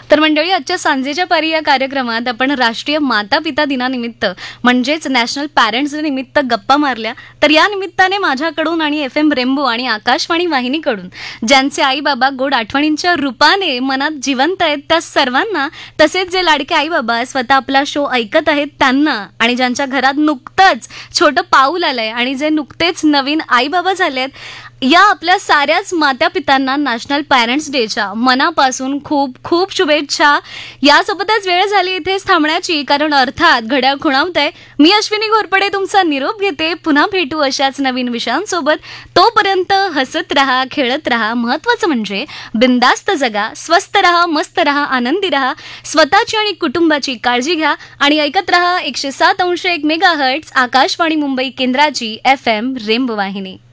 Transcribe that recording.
तर मंडळी, आजच्या सांजेच्या पारी या कार्यक्रमात आपण राष्ट्रीय माता पिता दिनानिमित्त म्हणजेच नॅशनल पॅरेंट्स डे निमित्त गप्पा मारल्या. तर या निमित्ताने माझ्याकडून आणि FM रेम्बो आणि आकाशवाणी वाहिनीकडून ज्यांचे आई बाबा गोड आठवणींच्या रूपाने मनात जिवंत आहेत त्या सर्वांना, तसेच जे लाडके आई बाबा स्वतः आपला शो ऐकत आहेत त्यांना, आणि ज्यांच्या घरात नुकतंच छोटं पाऊल आलंय आणि जे नुकतेच नवीन आई बाबा झालेत, या आपल्या साऱ्याच माता पितांना नॅशनल पॅरेंट्स डेच्या मनापासून खूप खूप शुभेच्छा. यासोबतच वेळ झाली इथेच थांबण्याची, कारण अर्थात घड्याळ खुणावतंय. मी अश्विनी घोरपडे तुमचा निरोप घेते. पुन्हा भेटू अशाच नवीन विषयांसोबत. तोपर्यंत हसत रहा, खेळत रहा, महत्वाचं म्हणजे बिंदास्त जगा, स्वस्थ रहा, मस्त रहा, आनंदी रहा, स्वतःची आणि कुटुंबाची काळजी घ्या आणि ऐकत रहा 107.1 मेगाहर्ट्झ आकाशवाणी मुंबई केंद्राची FM रेम्बो वाहिनी.